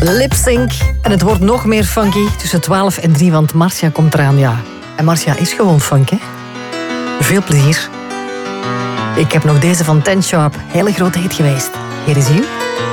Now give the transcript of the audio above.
Lip-sync. En het wordt nog meer funky tussen 12 en 3, want Marcia komt eraan, ja. En Marcia is gewoon funk, hè. Veel plezier. Ik heb nog deze van Ten Sharp. Hele grote hit geweest. Hier is u.